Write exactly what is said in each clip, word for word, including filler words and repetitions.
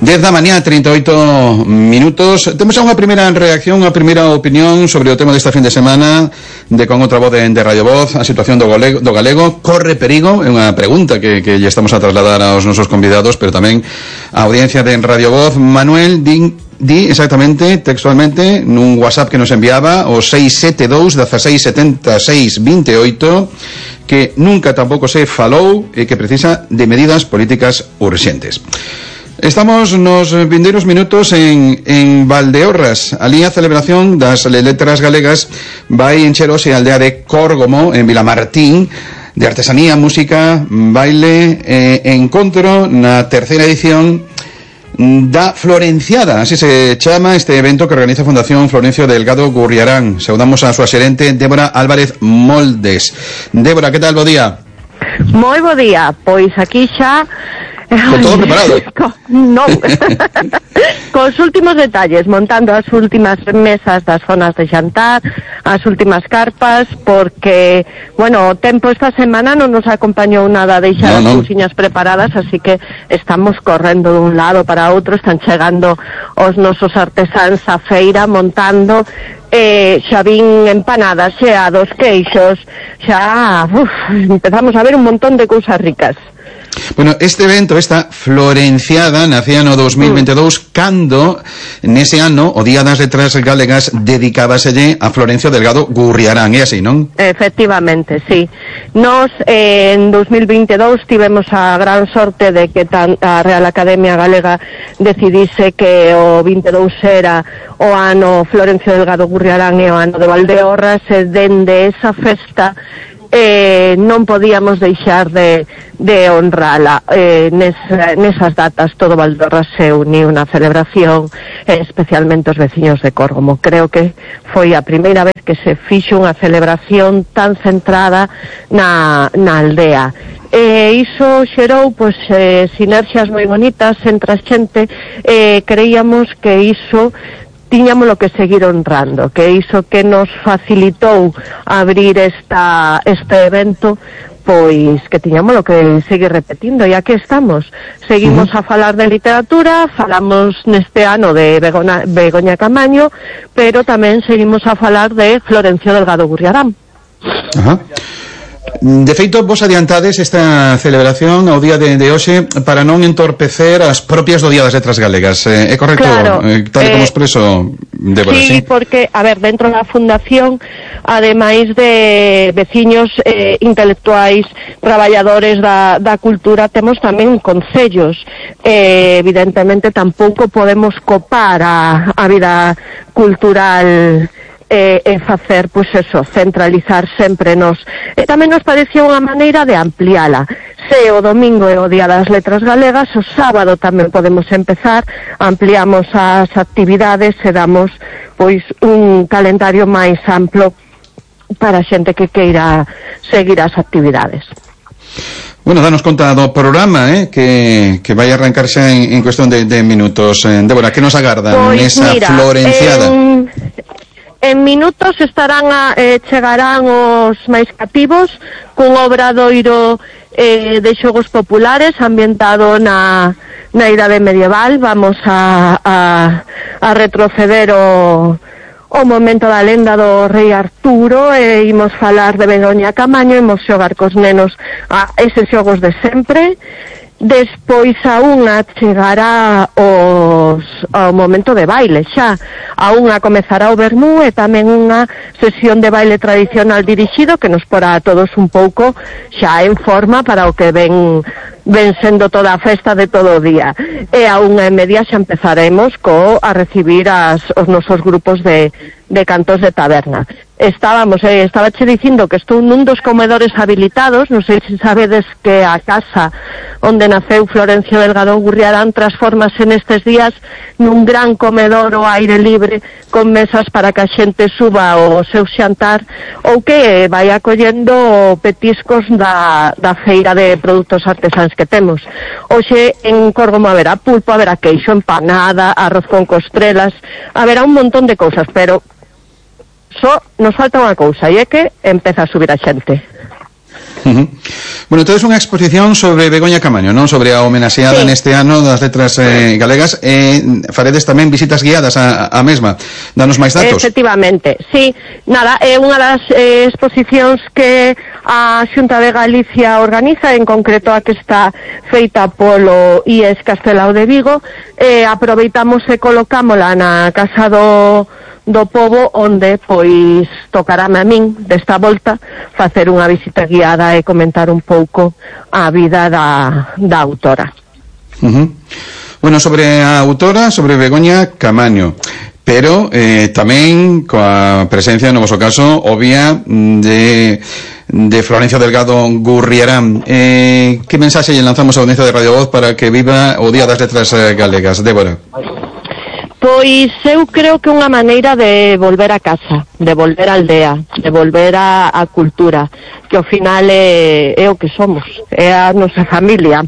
dez da mañá, trinta e oito minutos. Temos unha primeira reacción, unha primeira opinión sobre o tema desta fin de semana de Con outra voz de, de Radio Voz, a situación do galego, do galego. Corre perigo? É unha pregunta que, que lle estamos a trasladar aos nosos convidados, pero tamén a audiencia de Radio Voz. Manuel, din Di exactamente, textualmente, nun WhatsApp que nos enviaba o seis sete dous, dezasseis setenta e seis vinte e oito, que nunca tampouco se falou e que precisa de medidas políticas urxentes. Estamos nos vindeiros minutos en, en Valdeorras. Alí a celebración das letras galegas vai encher hoxe a aldea de Córgomo, en Vilamartín, de artesanía, música, baile e encontro na terceira edición da Florenciada, así se chama este evento que organiza a Fundación Florencio Delgado Gurriarán. Saudamos a súa xerente Débora Álvarez Moldes. Débora, que tal, bo día? Moi bo día, pois aquí xa con todo preparado. Non. Cos últimos detalles, montando as últimas mesas das zonas de xantar, as últimas carpas, porque, bueno, o tempo esta semana non nos acompañou nada a deixar no, no. as cousiñas preparadas, así que estamos correndo dun lado para outro, están chegando os nosos artesáns á feira, montando, eh, xa vin empanadas, xeados, queixos, xa, uf, empezamos a ver un montón de cousas ricas. Bueno, este evento, esta Florenciada, nacía no dos mil veintidous, mm. cando, nese ano, o Día das Letras Galegas dedicábaselle a Florencio Delgado Gurriarán, é así, non? Efectivamente, sí. Nos, eh, en dos mil veintidous, tivemos a gran sorte de que tan, a Real Academia Galega decidise que o veintidous era o ano Florencio Delgado Gurriarán e o ano de Valdeorras, e dende esa festa Eh, non podíamos deixar de, de honrala. Eh, nes, nesas datas todo Valdeorras se uniu na celebración, eh, especialmente os veciños de Córgomo. Creo que foi a primeira vez que se fixo unha celebración tan centrada na, na aldea. E iso xerou pois, eh, sinerxias moi bonitas entre a xente. Eh, creíamos que iso tiñamos lo que seguir honrando, que iso que nos facilitou abrir esta este evento, pois que tiñamos lo que seguir repetindo, e aquí estamos. Seguimos uh-huh. a falar de literatura, falamos neste ano de Begoña, Begoña Camaño, pero tamén seguimos a falar de Florencio Delgado Gurriarán. Ajá. De feito, vos adiantades esta celebración ao día de, de hoxe para non entorpecer as propias do Día das Letras Galegas. Eh, é correcto? Claro, eh, tal e como eh, expreso, Débora, sí, sí, porque, a ver, dentro da Fundación, ademais de veciños eh, intelectuais, traballadores da, da cultura, temos tamén concellos. Eh, evidentemente, tampouco podemos copar a, a vida cultural e, e facer, pois eso, centralizar sempre nos. E tamén nos parecía unha maneira de ampliala. Se o domingo é o Día das Letras Galegas, o sábado tamén podemos empezar, ampliamos as actividades e damos, pois, un calendario máis amplo para a xente que queira seguir as actividades. Bueno, danos conta do programa, eh, que, que vai arrancarse en, en cuestión de, de minutos. Eh, Débora, que nos agarda pois, nesa mira, Florenciada? En... En minutos estarán a, eh, chegarán os máis cativos cun obradoiro eh, de xogos populares ambientado na, na idade medieval. Vamos a, a, a retroceder o, o momento da lenda do rei Arturo e imos falar de Begoña Camaño, imos xogar cos nenos a eses xogos de sempre. Despois a unha chegará os, ao momento de baile xa. A unha comezará o vermú e tamén unha sesión de baile tradicional dirixido que nos porá a todos un pouco xa en forma para o que ven, ven sendo toda a festa de todo o día. E a unha e media xa empezaremos co a recibir as, os nosos grupos de, de cantos de taberna. Estábamos, eh, estaba che dicindo que estou nun dos comedores habilitados, non sei se sabedes que a casa onde naceu Florencio Delgado Gurriarán transformase nestes días nun gran comedor ao aire libre con mesas para que a xente suba o seu xantar ou que vai acollendo petiscos da, da feira de produtos artesáns que temos. Hoxe en Córgomo haberá pulpo, haberá queixo, empanada, arroz con costrelas, haberá un montón de cousas, pero só nos falta unha cousa, e é que empeza a subir a xente. Uh-huh. Bueno, entonces unha exposición sobre Begoña Camaño, non? Sobre a homenaxeada sí. neste ano das letras eh, galegas. Eh, faredes tamén visitas guiadas a, a mesma. Danos máis datos. Efectivamente, sí. Nada, é unha das eh, exposicións que a Xunta de Galicia organiza, en concreto a que está feita polo I E S Castelao de Vigo. Eh, aproveitamos e colocámola na Casa do do Pobo, onde, pois, tocarame a min, desta volta, facer unha visita guiada e comentar un pouco a vida da, da autora. Uh-huh. Bueno, sobre a autora, sobre Begoña Camaño, pero eh, tamén coa presencia, no voso caso, obvia, de, de Florencia Delgado Gurriarán. Eh, que mensaxe lle lanzamos a audiencia de Radio Voz para que viva o Día das Letras eh, Galegas? Débora. Pois eu creo que unha maneira de volver a casa, de volver á aldea, de volver a, a cultura, que ao final é, é o que somos, é a nosa familia.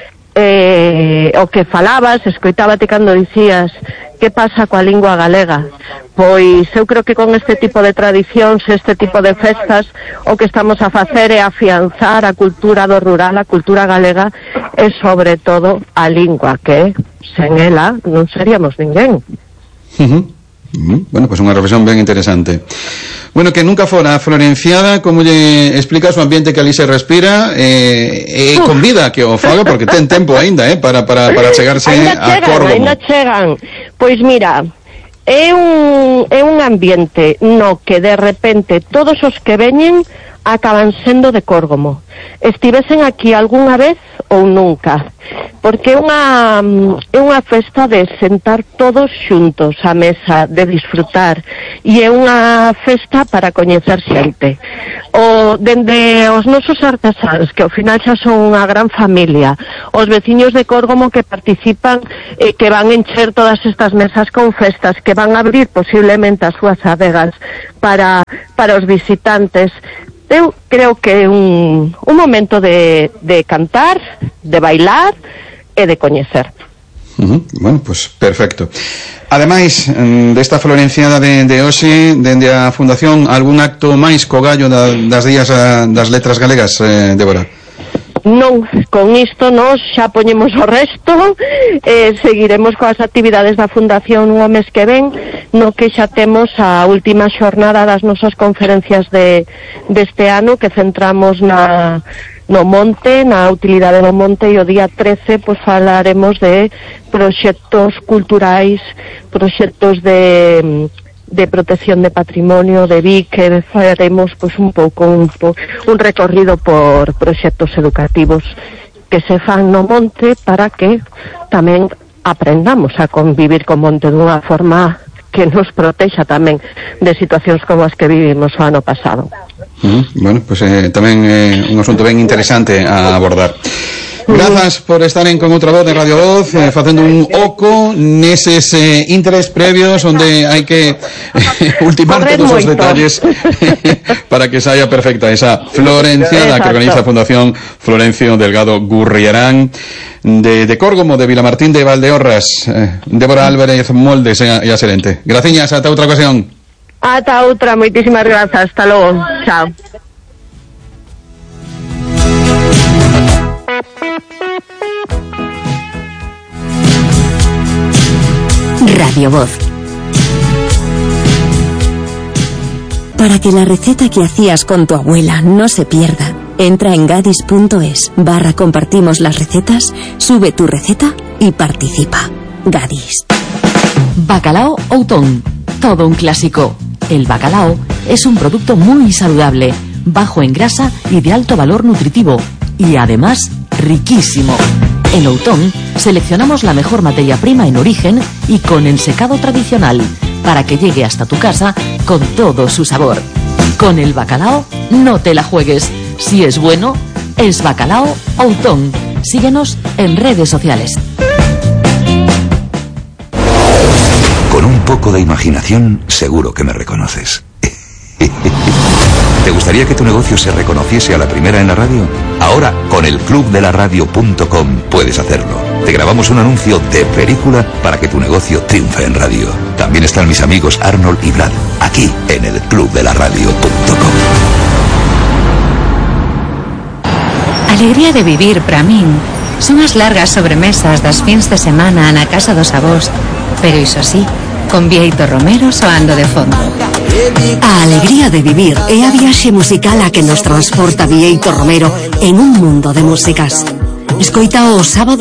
Eh, o que falabas, escoitábate cando dicías que pasa coa lingua galega. Pois eu creo que con este tipo de tradicións, este tipo de festas, o que estamos a facer é afianzar a cultura do rural, a cultura galega, e sobre todo a lingua, que sen ela non seríamos ninguén. Uh-huh. Uh-huh. Bueno, pois pues unha reflexión ben interesante. Bueno, que nunca fora a Florenciada, como lle explicas o ambiente que ali se respira, e eh, eh, convida que o faga, porque ten tempo aínda, eh, para, para, para chegarse a Córdoba. Ainda chegan. Pois mira, é un, é un ambiente no que de repente todos os que veñen acaban sendo de Córgomo, estivesen aquí algunha vez ou nunca, porque é unha é unha festa de sentar todos xuntos á mesa, de disfrutar, e é unha festa para coñecer xente. O dende os nosos artesáns, que ao final xa son unha gran familia, os veciños de Córgomo que participan, eh, que van encher todas estas mesas con festas, que van a abrir posiblemente as súas adegas para, para os visitantes. Eu creo que é un, un momento de, de cantar, de bailar e de coñecer. Uh-huh. Bueno, pues perfecto. Ademais, desta Florenciada de, de hoxe, dende a Fundación, algún acto máis co gallo da, das días a, das letras galegas, eh, Débora? Non, con isto nós xa poñemos o resto, eh, seguiremos coas actividades da Fundación o mes que ven, no que xa temos a última xornada das nosas conferencias de deste ano, que centramos na no monte, na utilidade do monte, e o día trece pois falaremos de proxectos culturais, proxectos de de protección de patrimonio de Vic, que faremos pois un pouco un, un recorrido por proxectos educativos que se fan no monte para que tamén aprendamos a convivir co monte dunha forma que nos protexa tamén de situacións como as que vivimos o ano pasado. Uh-huh. Bueno, pues eh, tamén é eh, un asunto ben interesante a abordar. Grazas por estaren con outra voz de Radio Voz, eh, facendo un oco neses eh, interés previos onde hai que eh, ultimar Correr todos moito. Os detalles para que saia perfecta esa Florenciada que organiza a Fundación Florencio Delgado Gurriarán de, de Córgomo, de Vilamartín de Valdeorras. eh, Débora Álvarez Moldes e a xerente. Graciñas, ata outra ocasión. Ata outra, moitísimas grazas, hasta logo, chao. Radio Voz. Para que la receta que hacías con tu abuela no se pierda, entra en gadis.es barra compartimos las recetas, sube tu receta y participa. Gadis. Bacalao Outón. Todo un clásico. El bacalao es un producto muy saludable, bajo en grasa y de alto valor nutritivo, y además riquísimo. En Outón seleccionamos la mejor materia prima en origen y con ensecado tradicional para que llegue hasta tu casa con todo su sabor. Con el bacalao no te la juegues. Si es bueno, es Bacalao Outón. Síguenos en redes sociales. Con un poco de imaginación, seguro que me reconoces. ¿Te gustaría que tu negocio se reconociese a la primera en la radio? Ahora, con el club de la radio punto com puedes hacerlo. Te grabamos un anuncio de película para que tu negocio triunfe en radio. También están mis amigos Arnold y Vlad, aquí en el club de la radio punto com. alegría de vivir para min son as largas sobremesas das fins de semana na casa dos avós, pero iso sí, con Bieito Romero soando de fondo. A alegría de vivir é a viaxe musical a que nos transporta Bieito Romero en un mundo de músicas. Escoita o sábado